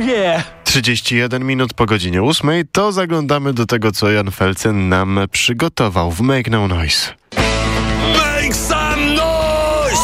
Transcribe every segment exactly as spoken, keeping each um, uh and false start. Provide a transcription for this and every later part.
yeah! trzydzieści jeden minut po godzinie ósmej, to zaglądamy do tego, co Jan Felcyn nam przygotował w Make No Noise. Make some noise!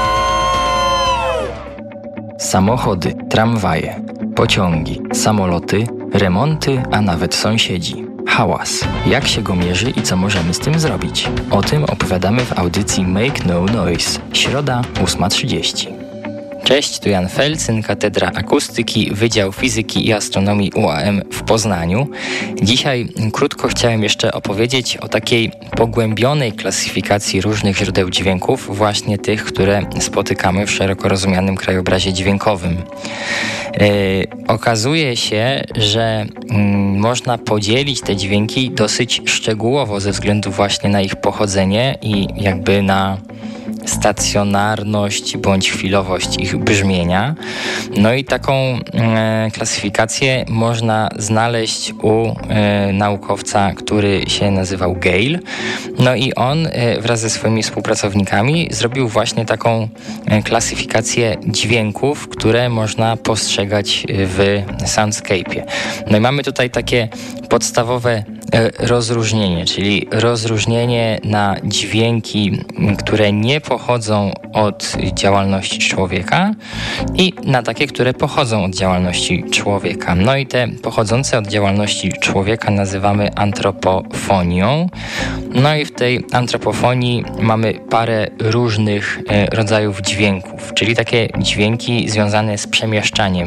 Samochody, tramwaje, pociągi, samoloty, remonty, a nawet sąsiedzi. Hałas. Jak się go mierzy i co możemy z tym zrobić? O tym opowiadamy w audycji Make No Noise. Środa, ósma trzydzieści. Cześć, tu Jan Felcyn, Katedra Akustyki, Wydział Fizyki i Astronomii U A M w Poznaniu. Dzisiaj krótko chciałem jeszcze opowiedzieć o takiej pogłębionej klasyfikacji różnych źródeł dźwięków, właśnie tych, które spotykamy w szeroko rozumianym krajobrazie dźwiękowym. Yy, okazuje się, że yy, można podzielić te dźwięki dosyć szczegółowo ze względu właśnie na ich pochodzenie i jakby na stacjonarność bądź chwilowość ich brzmienia. No i taką e, klasyfikację można znaleźć u e, naukowca, który się nazywał Gale. No i on e, wraz ze swoimi współpracownikami zrobił właśnie taką e, klasyfikację dźwięków, które można postrzegać w soundscape'ie. No i mamy tutaj takie podstawowe rozróżnienie, czyli rozróżnienie na dźwięki, które nie pochodzą od działalności człowieka i na takie, które pochodzą od działalności człowieka. No i te pochodzące od działalności człowieka nazywamy antropofonią. No i w tej antropofonii mamy parę różnych rodzajów dźwięków, czyli takie dźwięki związane z przemieszczaniem